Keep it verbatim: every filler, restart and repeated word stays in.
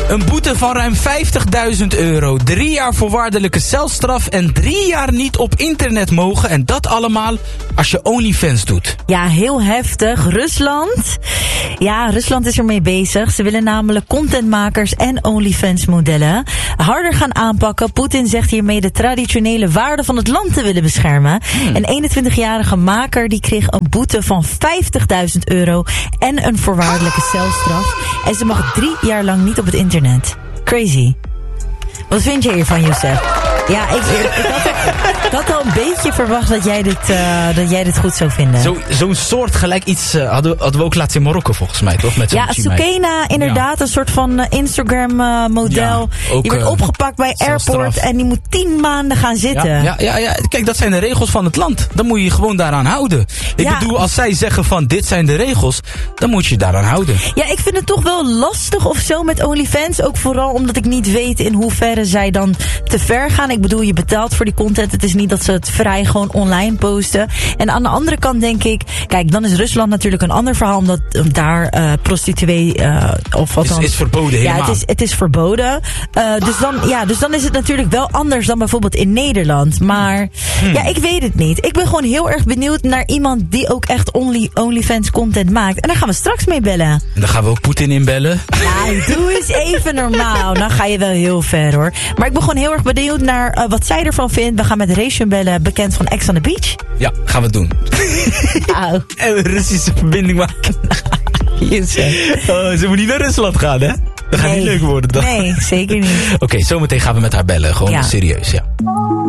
Een boete van ruim vijftigduizend euro. Drie jaar voorwaardelijke celstraf en drie jaar niet op internet mogen. En dat allemaal als je OnlyFans doet. Ja, heel heftig. Rusland. Ja, Rusland is ermee bezig. Ze willen namelijk contentmakers en OnlyFans-modellen harder gaan aanpakken. Poetin zegt hiermee de traditionele waarden van het land te willen beschermen. Hmm. Een eenentwintigjarige maker die kreeg een boete van vijftigduizend euro en een voorwaardelijke celstraf. En ze mag drie jaar lang niet op het internet. Crazy. Wat vind je hiervan, Youssef? Ja, ik, ik, ik, had, ik had al een beetje verwacht dat jij dit, uh, dat jij dit goed zou vinden. Zo, zo'n soort gelijk iets uh, hadden, hadden we ook laatst in Marokko volgens mij, toch? Met ja, Soukena inderdaad, ja. Een soort van uh, Instagram uh, model. Ja, die werd uh, opgepakt bij Airport en die moet tien maanden gaan zitten. Ja, ja, ja, ja, kijk, dat zijn de regels van het land. Dan moet je je gewoon daaraan houden. Ik ja. bedoel, als zij zeggen van dit zijn de regels, dan moet je je daaraan houden. Ja, ik vind het toch wel lastig of zo met OnlyFans. Ook vooral omdat ik niet weet in hoeverre zij dan te ver gaan. Ik bedoel, je betaalt voor die content. Het is niet dat ze het vrij gewoon online posten. En aan de andere kant denk ik, kijk, dan is Rusland natuurlijk een ander verhaal, omdat daar uh, prostituee uh, of wat dan is, is verboden helemaal. Ja, het is, het is verboden. Uh, dus dan, ja, dus dan is het natuurlijk wel anders dan bijvoorbeeld in Nederland. Maar hmm. ja, ik weet het niet. Ik ben gewoon heel erg benieuwd naar iemand die ook echt only, OnlyFans content maakt. En daar gaan we straks mee bellen. En dan gaan we ook Poetin inbellen. Ja, doe eens even normaal. Dan ga je wel heel ver, hoor. Maar ik ben gewoon heel erg benieuwd naar uh, wat zij ervan vindt. We gaan met Rachel bellen, bekend van Ex on the Beach. Ja, gaan we doen. Au. En een Russische verbinding maken. oh, ze moet niet naar Rusland gaan, hè? Dat gaat nee. niet leuk worden dan. Nee, zeker niet. Oké, okay, zometeen gaan we met haar bellen. Gewoon ja. serieus, ja.